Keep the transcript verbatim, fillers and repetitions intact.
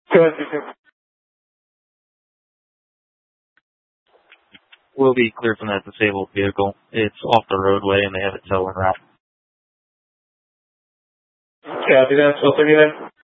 We'll be clear from that disabled vehicle. It's off the roadway and they have it towing route. Copy that. twelve thirty-nine.